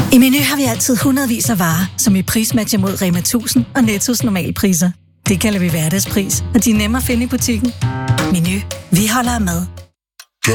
I Meny har vi altid hundredvis af varer, som i prismatcher mod Rema 1000 og Nettos normalpriser. Det kalder vi hverdagspris, og de er nemme at finde i butikken. Meny. Vi holder af mad.